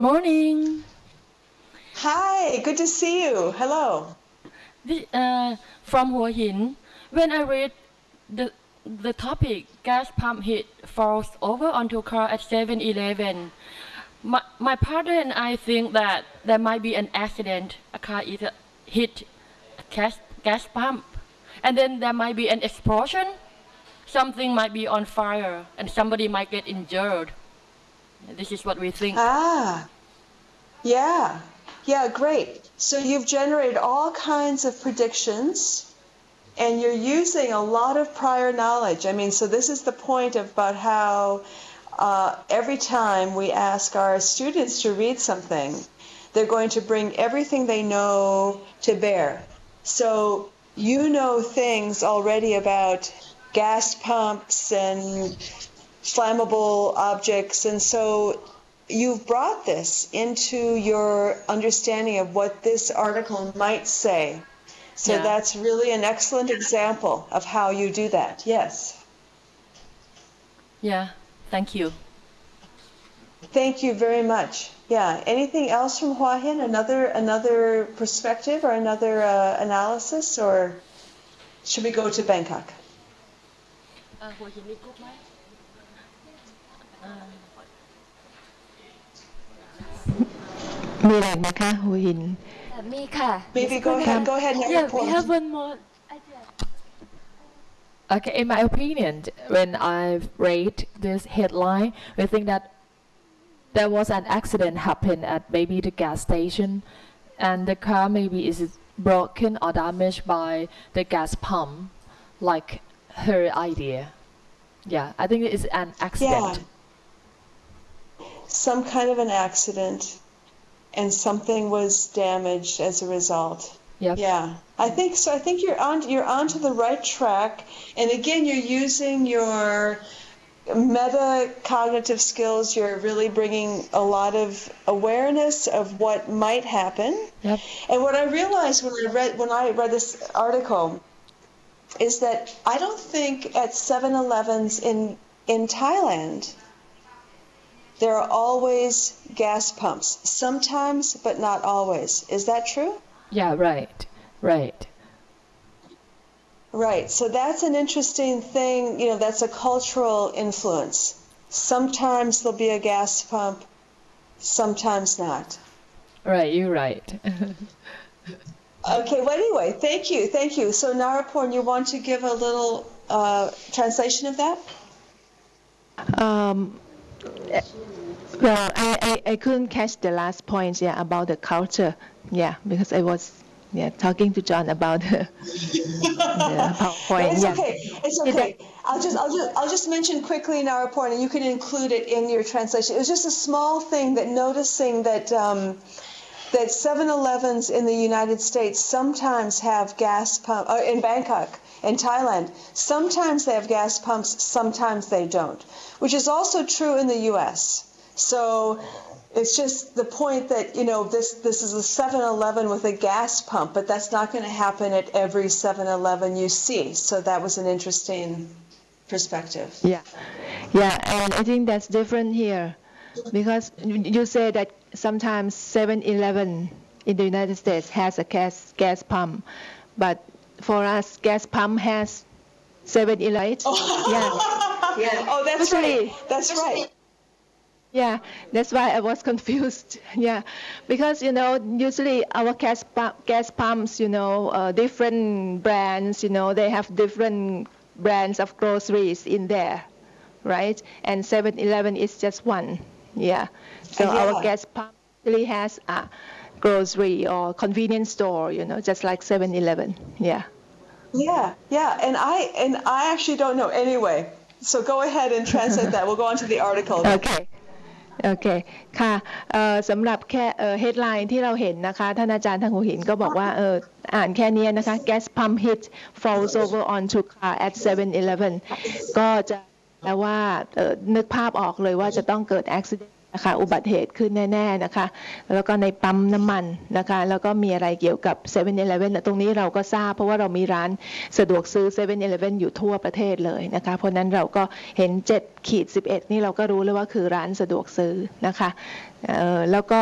Morning. Hi, good to see you. Hello. From Hua Hin, when I read the the topic, gas pump hit falls over onto car at 7-Eleven. My partner and I think that there might be an accident. A car either hit a gas pump, and then there might be an explosion. Something might be on fire, and somebody might get injured. This is what we think. Ah, yeah. Yeah, great. So you've generated all kinds of predictions and you're using a lot of prior knowledge. I mean, so this is the point about how every time we ask our students to read something, they're going to bring everything they know to bear. So you know things already about gas pumps and flammable objects, and so you've brought this into your understanding of what this article might say. So Yeah. that's really an excellent example of how you do that. Yes. Yeah. Thank you. Thank you very much. Yeah. Anything else from Hua Hin? Another perspective or another analysis, or should we go to Bangkok? หัวหินมีกรุ๊ปไหมมีอะไรไหมคะหัวหินมีค่ะ Maybe go ahead. Go ahead. Yeah, we have one more idea. Okay, in my opinion, when I read this headline, we think that there was an accident happened at maybe the gas station, and the car maybe is broken or damaged by the gas pump, like her idea. Yeah, I think it's an accident. Yeah. Some kind of an accident, and something was damaged as a result. Yep. Yeah, I think so. I think you're onto the right track. And again, you're using your metacognitive skills. You're really bringing a lot of awareness of what might happen. Yep. And what I realized when I read this article is that I don't think at 7-Elevens in Thailand there are always gas pumps. Sometimes, but not always. Is that true? Yeah, right. Right. So that's an interesting thing. You know, that's a cultural influence. Sometimes there'll be a gas pump, sometimes not. Right, you're right. Okay. Well, anyway, thank you. Thank you. So Naraporn, you want to give a little translation of that? Well, I couldn't catch the last point, about the culture, because I was, talking to John about the PowerPoint. It's okay. It's okay. I'll just mention quickly in our report, and you can include it in your translation. It was just a small thing that noticing that 7-Elevens in the United States sometimes have gas pump in Bangkok, in Thailand. Sometimes they have gas pumps, sometimes they don't, which is also true in the U.S. So it's just the point that, this is a 7-Eleven with a gas pump, but that's not going to happen at every 7-Eleven you see. So that was an interesting perspective. Yeah, and I think that's different here because you say that sometimes 7-Eleven in the United States has a gas pump, but for us, gas pump has 7-Eleven. Yeah. Oh, that's right. That's right. Yeah, that's why I was confused. Yeah, because usually our gas pumps, different brands, they have different brands of groceries in there, right? And 7-Eleven is just one. Yeah, so our gas pump really has a grocery or convenience store, just like 7-Eleven. Yeah. Yeah, and I actually don't know anyway. So go ahead and translate that. We'll go on to the article. โอเคค่ะสำหรับแค่ headline ที่เราเห็นนะคะท่านอาจารย์ทางหัวหินก็บอกว่าอ่านแค่นี้นะคะ gas pump hit falls over onto car at 7-Eleven ก็จะแปลว่านึกภาพออกเลยว่าจะต้องเกิด accident นะคะอุบัติเหตุขึ้นแน่ๆนะคะแล้วก็ในปั๊มน้ำมันนะคะแล้วก็มีอะไรเกี่ยวกับ 7-Eleven ตรงนี้เราก็ทราบเพราะว่าเรามีร้านสะดวกซื้อ 7-Eleven อยู่ทั่วประเทศเลยนะคะเพราะนั้นเราก็เห็น7-11นี่เราก็รู้เลยว่าคือร้านสะดวกซื้อนะคะแล้วก็